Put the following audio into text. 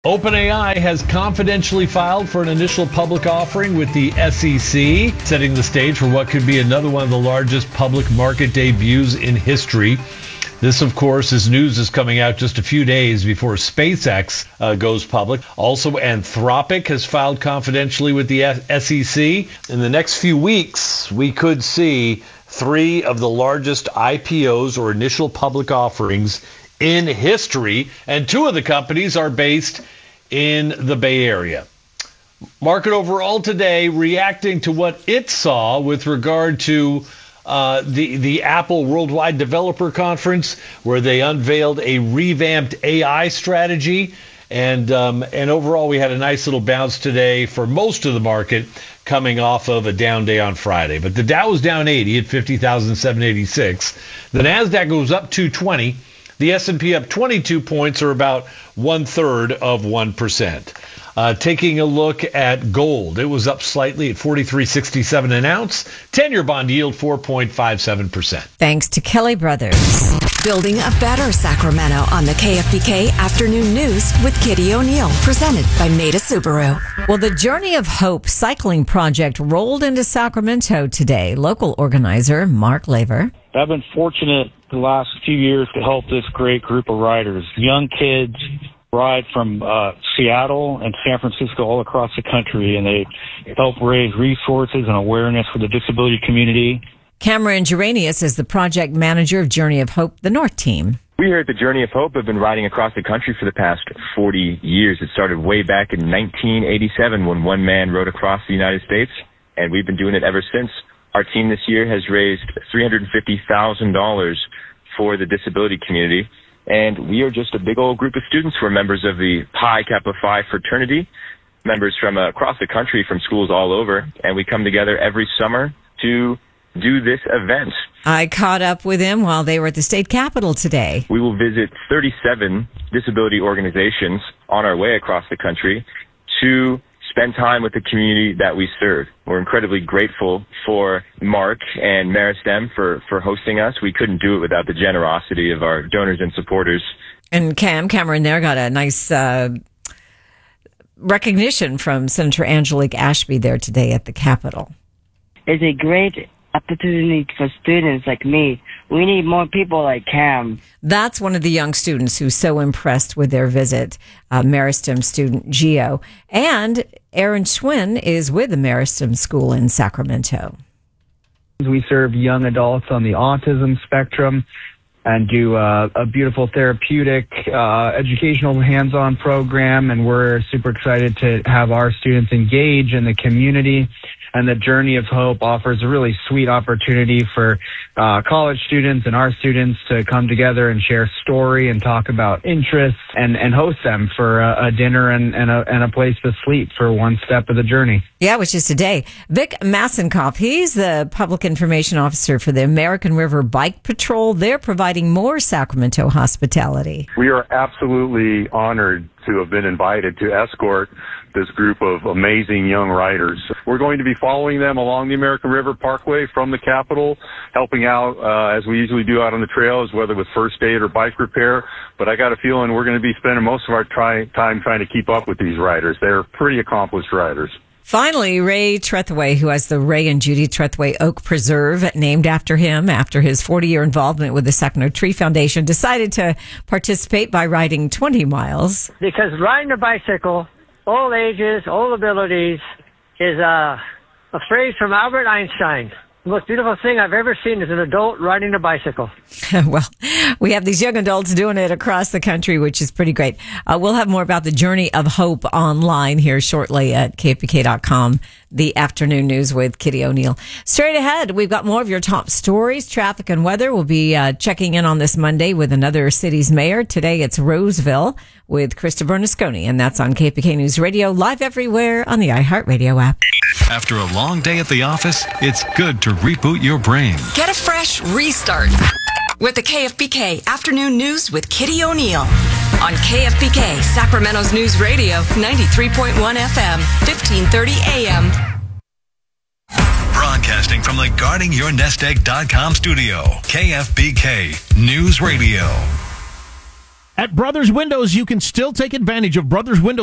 OpenAI has confidentially filed for an initial public offering with the SEC, setting the stage for what could be another one of the largest public market debuts in history. This, of course, is coming out just a few days before SpaceX goes public. Also, Anthropic has filed confidentially with the SEC. In the next few weeks, we could see 3 of the largest IPOs or initial public offerings in history, and 2 of the companies are based in the Bay Area. Market overall today reacting to what it saw with regard to the Apple Worldwide Developer Conference, where they unveiled a revamped AI strategy, and overall we had a nice little bounce today for most of the market, coming off of a down day on Friday. But the Dow was down 80 at 50,786. The Nasdaq goes up 220. The S&P up 22 points, or about 0.33%. Taking a look at gold, it was up slightly at $43.67 an ounce. 10-year bond yield 4.57%. Thanks to Kelly Brothers. Building a better Sacramento on the KFBK Afternoon News with Kitty O'Neill, presented by Maida Subaru. Well, the Journey of Hope cycling project rolled into Sacramento today. Local organizer Mark Laver. I've been fortunate the last few years to help this great group of riders. Young kids ride from Seattle and San Francisco all across the country, and they help raise resources and awareness for the disability community. Cameron Geranius is the project manager of Journey of Hope, the North team. We here at the Journey of Hope have been riding across the country for the past 40 years. It started way back in 1987 when one man rode across the United States, and we've been doing it ever since. Our team this year has raised $350,000 for the disability community, and we are just a big old group of students who are members of the Pi Kappa Phi fraternity, members from across the country from schools all over, and we come together every summer to do this event. I caught up with him while they were at the state capitol today. We will visit 37 disability organizations on our way across the country to spend time with the community that we serve. We're incredibly grateful for Mark and Meristem for hosting us. We couldn't do it without the generosity of our donors and supporters. And Cameron there got a nice recognition from Senator Angelique Ashby there today at the Capitol. It's a great opportunity for students like me. We need more people like Cam. That's one of the young students who's so impressed with their visit, Meristem student Gio. And Aaron Schwinn is with the Meristem School in Sacramento. We serve young adults on the autism spectrum and do a beautiful therapeutic, educational hands-on program. And we're super excited to have our students engage in the community. And the Journey of Hope offers a really sweet opportunity for college students and our students to come together and share story and talk about interests and host them for a dinner and a place to sleep for one step of the journey. Yeah, which is today. Vic Massenkoff, he's the public information officer for the American River Bike Patrol. They're providing more Sacramento hospitality. We are absolutely honored to have been invited to escort this group of amazing young riders. We're going to be following them along the American River Parkway from the Capitol, helping out as we usually do out on the trails, whether with first aid or bike repair. But I got a feeling we're going to be spending most of our time trying to keep up with these riders. They're pretty accomplished riders. Finally, Ray Trethewey, who has the Ray and Judy Trethewey Oak Preserve named after him after his 40-year involvement with the Sacramento Tree Foundation, decided to participate by riding 20 miles. Because riding a bicycle, all ages, all abilities, is a phrase from Albert Einstein. The most beautiful thing I've ever seen is an adult riding a bicycle. Well, we have these young adults doing it across the country, which is pretty great. We'll have more about the Journey of Hope online here shortly at KFBK.com. The afternoon news with Kitty O'Neill. Straight ahead, we've got more of your top stories, traffic and weather. We'll be checking in on this Monday with another city's mayor. Today it's Roseville with Krista Bernasconi, and that's on KFBK News Radio, live everywhere on the iHeartRadio app. After a long day at the office, it's good to reboot your brain. Get a fresh restart with the KFBK Afternoon News with Kitty O'Neill on KFBK, Sacramento's News Radio, 93.1 FM, 1530 AM. Broadcasting from the GuardingYourNestEgg.com studio, KFBK News Radio. At Brothers Windows, you can still take advantage of Brothers Windows